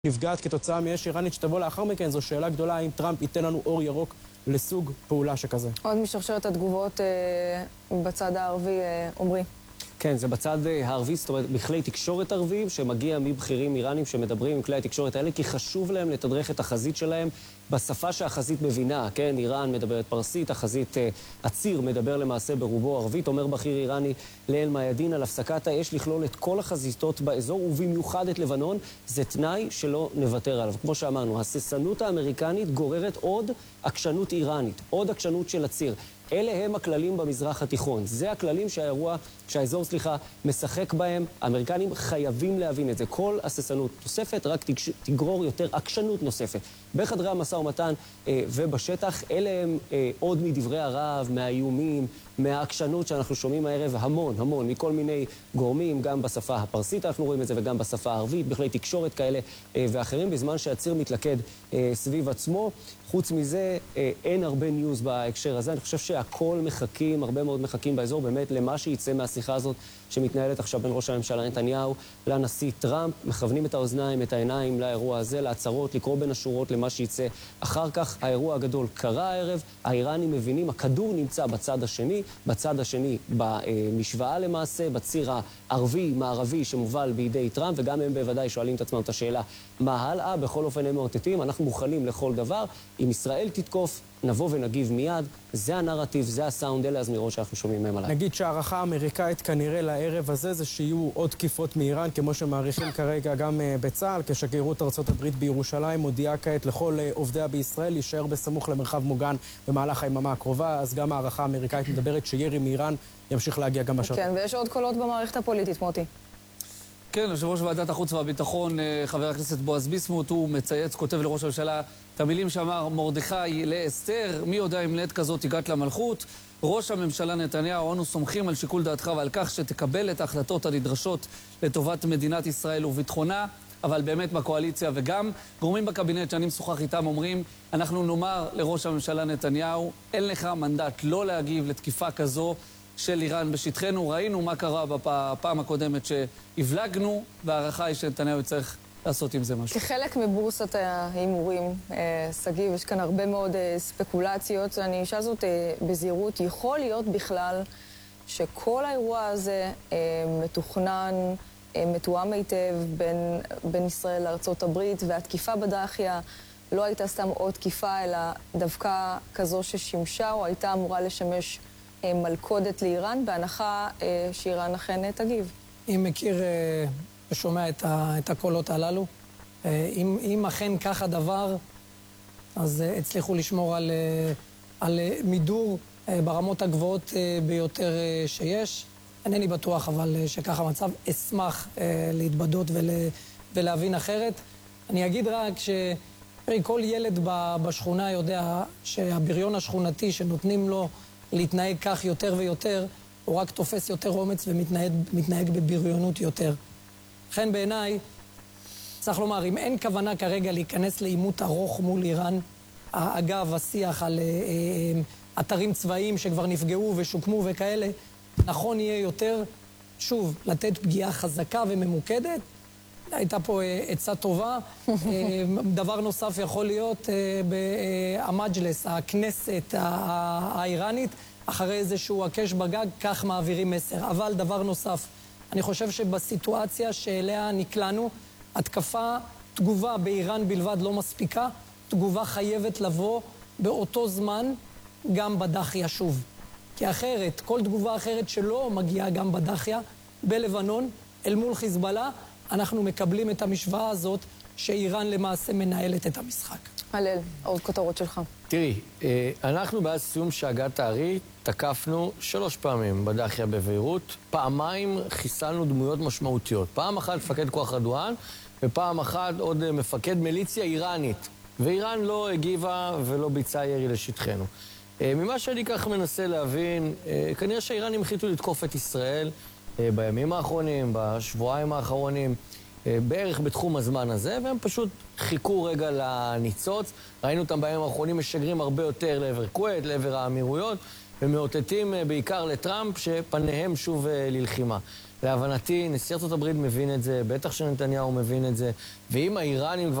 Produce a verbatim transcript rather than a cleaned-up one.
נפגעת כתוצאה מאש איראנית שתבוא לאחר מכן, זו שאלה גדולה האם טראמפ ייתן לנו אור ירוק לסוג פעולה שכזה. עוד משרשרת התגובות אה, בצד הערבי, אה, עומרי. כן, זה בצד הערבי, זאת אומרת, בכלי תקשורת ערביים, שמגיע מבכירים איראנים שמדברים עם כלי התקשורת האלה, כי חשוב להם לתדרך את החזית שלהם בשפה שהחזית מבינה, כן? איראן מדברת פרסית, החזית, הציר מדבר למעשה ברובו ערבית, אומר בכיר איראני לאל מאיידין על הפסקת האש לכלול את כל החזיתות באזור, ובמיוחד את לבנון, זה תנאי שלא נוותר עליו. כמו שאמרנו, הססנות האמריקנית גוררת עוד עקשנות איראנית, עוד עקשנות של הציר. אלה הם הכללים במזרח התיכון. זה הכללים שהאירוע, שהאזור, סליחה, משחק בהם. האמריקנים חייבים להבין את זה. כל הססנות נוספת רק תגרור יותר עקשנות נוספת. בחדרי המשא ומתן אה, ובשטח, אלה הם אה, עוד מדברי הרעב, מהאיומים, מהעקשנות שאנחנו שומעים הערב המון, המון, מכל מיני גורמים, גם בשפה הפרסית אנחנו רואים את זה, וגם בשפה הערבית, בכלי תקשורת כאלה אה, ואחרים, בזמן שהציר מתלכד אה, סביב עצמו. חוץ מזה, אה, אין הרבה ניוז בהקשר הזה. אני חושב שהכל מחכים, הרבה מאוד מחכים באזור, באמת למה שיצא מהשיחה הזאת שמתנהלת עכשיו בין ראש הממשלה נתניהו לנשיא טראמפ. מכוונים את האוזניים, את העיניים לאירוע הזה, להצהרות, לקרוא בין השורות למה שיצא אחר כך. האירוע הגדול קרה הערב, האיראנים מבינים, הכדור נמצא בצד השני, בצד השני במשוואה למעשה, בציר הערבי-מערבי שמובל בידי טראמפ, וגם הם בוודאי שואלים את עצמם את השאלה מה הלאה. בכל אופן הם מאותתים, אנחנו מוכנים לכל דבר. אם ישראל תתקוף, נבוא ונגיב מיד. זה הנרטיב, זה הסאונד, אלה הזמירות שאנחנו שומעים מהם עליי. נגיד שהערכה האמריקאית כנראה לערב הזה זה שיהיו עוד תקיפות מאיראן, כמו שמעריכים כרגע גם בצה"ל, כשגרירות ארצות הברית בירושלים מודיעה כעת לכל עובדיה בישראל להישאר בסמוך למרחב מוגן במהלך היממה הקרובה, אז גם הערכה האמריקאית מדברת שירי מאיראן ימשיך להגיע גם בשעות. כן, ויש עוד קולות במערכת הפוליטית, מוטי. כן, יושב ראש ועדת החוץ והביטחון, חבר הכנסת בועז ביסמוט, הוא מצייץ, כותב לראש הממשלה את המילים שאמר מרדכי לאסתר, מי יודע אם לעת כזאת הגעת למלכות. ראש הממשלה נתניהו, אנו סומכים על שיקול דעתך ועל כך שתקבל את ההחלטות הנדרשות לטובת מדינת ישראל וביטחונה, אבל באמת בקואליציה וגם גורמים בקבינט שאני משוחח איתם אומרים, אנחנו נאמר לראש הממשלה נתניהו, אין לך מנדט לא להגיב לתקיפה כזו של איראן בשטחנו. ראינו מה קרה בפעם הקודמת שהבלגנו, והערכה היא שנתניהו צריך לעשות עם זה משהו. כחלק מבורסת ההימורים, סגיב, יש כאן הרבה מאוד ספקולציות. אני אשאל זאת בזהירות, יכול להיות בכלל שכל האירוע הזה מתוכנן, מתואם היטב בין, בין ישראל לארצות הברית, והתקיפה בדאחיה לא הייתה סתם עוד תקיפה, אלא דווקא כזו ששימשה או הייתה אמורה לשמש מלכודת לאיראן, בהנחה שאיראן אכן תגיב. אם מכיר ושומע את, ה, את הקולות הללו, אם, אם אכן כך הדבר, אז הצליחו לשמור על, על מידור ברמות הגבוהות ביותר שיש. אינני בטוח, אבל שכך המצב, אשמח להתבדות ול, ולהבין אחרת. אני אגיד רק שכל ילד בשכונה יודע שהבריון השכונתי שנותנים לו להתנהג כך יותר ויותר, הוא רק תופס יותר אומץ ומתנהג מתנהג בבריונות יותר. לכן בעיניי, צריך לומר, אם אין כוונה כרגע להיכנס לעימות ארוך מול איראן, אגב, השיח על אתרים צבאיים שכבר נפגעו ושוקמו וכאלה, נכון יהיה יותר, שוב, לתת פגיעה חזקה וממוקדת. הייתה פה עצה טובה. דבר נוסף יכול להיות במג'לס, הכנסת האיראנית, אחרי איזשהו הקש בגג, כך מעבירים מסר. אבל דבר נוסף, אני חושב שבסיטואציה שאליה נקלענו, התקפה, תגובה באיראן בלבד לא מספיקה, תגובה חייבת לבוא באותו זמן גם בדאחיה שוב. כי אחרת, כל תגובה אחרת שלא מגיעה גם בדאחיה, בלבנון, אל מול חיזבאללה, אנחנו מקבלים את המשוואה הזאת שאיראן למעשה מנהלת את המשחק. הלל, עוד כותרות שלך. תראי, אנחנו בעד סיום שאגת הארי תקפנו שלוש פעמים בדאחיה בביירות. פעמיים חיסלנו דמויות משמעותיות. פעם אחת מפקד כוח רדואן, ופעם אחת עוד מפקד מיליציה איראנית. ואיראן לא הגיבה ולא ביצעה ירי לשטחנו. ממה שאני כך מנסה להבין, כנראה שהאיראנים החליטו לתקוף את ישראל בימים האחרונים, בשבועיים האחרונים, בערך בתחום הזמן הזה, והם פשוט חיכו רגע לניצוץ. ראינו אותם בימים האחרונים משגרים הרבה יותר לעבר כווית, לעבר האמירויות, ומאותתים בעיקר לטראמפ שפניהם שוב ללחימה. להבנתי, נשיא ארצות הברית מבין את זה, בטח שנתניהו מבין את זה, ואם האיראנים כבר